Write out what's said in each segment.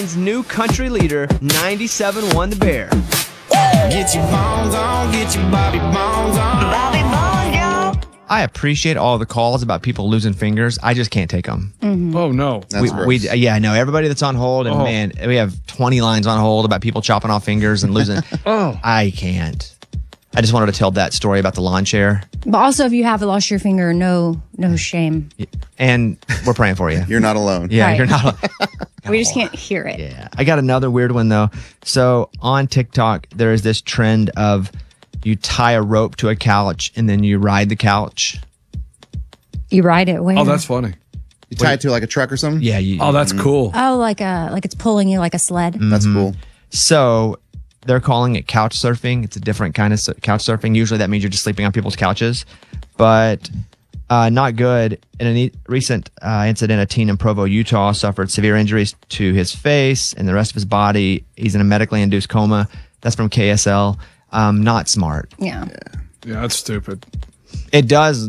New country leader, 97.1 The Bear. Get your bones on, get your Bobby bones on. Bobby bones, yo. I appreciate all the calls about people losing fingers. I just can't take them. Mm-hmm. Oh, no. I know everybody that's on hold, and man, we have 20 lines on hold about people chopping off fingers and losing. I can't. I just wanted to tell that story about the lawn chair. But also, if you have lost your finger, no shame. And we're praying for you. You're not alone. Yeah, Right. you're not. We just can't hear it. Yeah. I got another weird one, though. So on TikTok, there is this trend of you tie a rope to a couch and then you ride the couch. You ride it where? Oh, that's funny. You tie it to like a truck or something? Yeah. Oh, that's cool. Oh, like it's pulling you like a sled. That's cool. So they're calling it couch surfing. It's a different kind of couch surfing. Usually that means you're just sleeping on people's couches, but not good. In a recent incident, a teen in Provo, Utah suffered severe injuries to his face and the rest of his body. He's in a medically induced coma. That's from KSL. Not smart. Yeah. Yeah, that's stupid. It does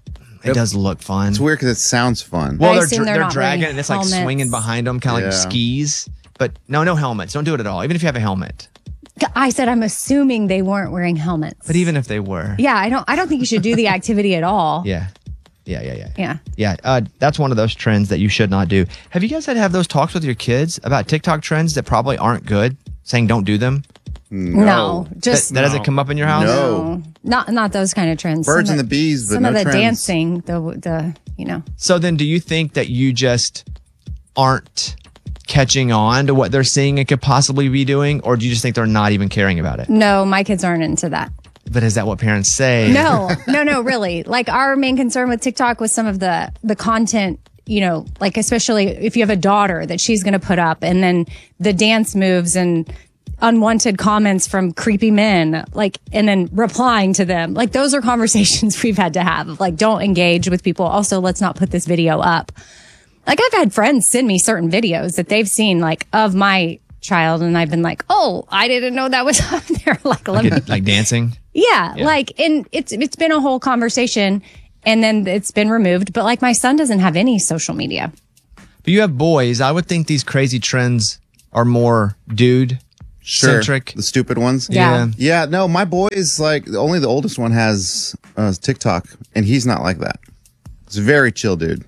look fun. It's weird because it sounds fun. Well, I they're assume they're not dragging it wearing and it's like helmets. swinging behind them, kind of like Yeah. skis. But no helmets. Don't do it at all. Even if you have a helmet. I said I'm assuming they weren't wearing helmets. But even if they were. Yeah, I don't think you should do the activity at all. Yeah. Yeah. Yeah, that's one of those trends that you should not do. Have you guys had to have those talks with your kids about TikTok trends that probably aren't good, saying don't do them? No, just That doesn't come up in your house? No. not those kind of trends. Birds Some and of- the bees, but some no of the trends. dancing, the So then do you think that you just aren't catching on to what they're seeing and could possibly be doing? Or do you just think they're not even caring about it? No, my kids aren't into that. But is that what parents say? No, really. Like our main concern with TikTok was some of the content, like especially if you have a daughter that she's going to put up and then the dance moves and unwanted comments from creepy men, like, and then replying to them. Like those are conversations we've had to have. Like, don't engage with people. Also, let's not put this video up. Like I've had friends send me certain videos that they've seen like of my child and I've been like, oh, I didn't know that was up there. Like, let me. Like dancing? Yeah, like, and it's been a whole conversation and then it's been removed. But like my son doesn't have any social media. But you have boys. I would think these crazy trends are more dude centric. The stupid ones. Yeah. Yeah, no, my boy is like, only the oldest one has TikTok, and he's not like that. He's a very chill dude.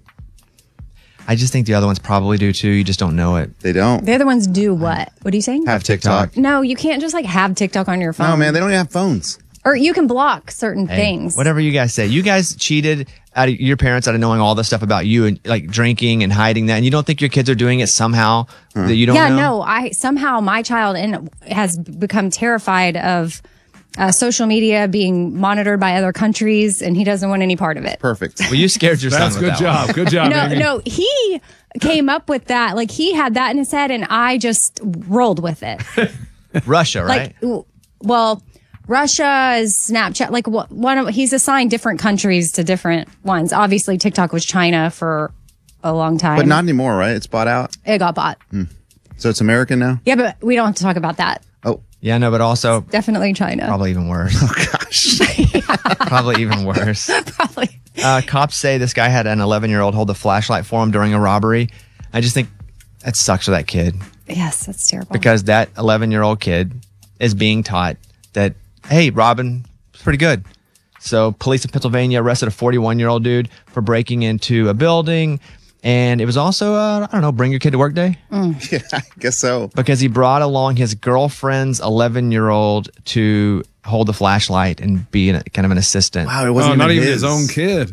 I just think the other ones probably do too. You just don't know it. They don't The other ones do what? What are you saying? have TikTok. No, you can't just like have TikTok on your phone. No, man, they don't even have phones. Or you can block certain things. Whatever you guys say. You guys cheated out of your parents out of knowing all this stuff about you and like drinking and hiding that. And you don't think your kids are doing it somehow that you don't know? No, I somehow my child has become terrified of social media being monitored by other countries, and he doesn't want any part of it. Perfect. Well, you scared your son That's with good that job. one. Good job, Amy. No, he came up with that. Like he had that in his head, and I just rolled with it. Russia, right? Well, Russia is Snapchat. Like he's assigned different countries to different ones. Obviously, TikTok was China for a long time, But not anymore, right? It's bought out. It got bought. So it's American now? Yeah, but we don't have to talk about that. Oh, Yeah, no, but also Definitely China. probably even worse. Oh, gosh. Probably even worse. Probably. Cops say this guy had an 11-year-old hold a flashlight for him during a robbery. I just think that sucks for that kid Yes, that's terrible. because that 11-year-old kid is being taught that, hey, robbing is pretty good. So police in Pennsylvania arrested a 41-year-old dude for breaking into a building. And it was also, I don't know, bring your kid to work day yeah, I guess so. because he brought along his girlfriend's 11-year-old to hold the flashlight and be kind of an assistant. Wow, it wasn't not even his his own kid.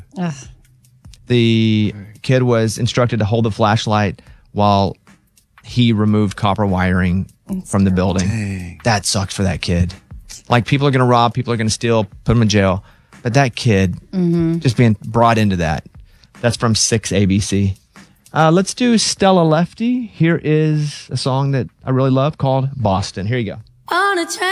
The kid was instructed to hold the flashlight while he removed copper wiring from the building. Dang. That sucks for that kid. Like people are going to rob, people are going to steal, put him in jail. But that kid just being brought into that. That's from 6 ABC. Let's do Stella Lefty. Here is a song that I really love called Boston. Here you go. On a train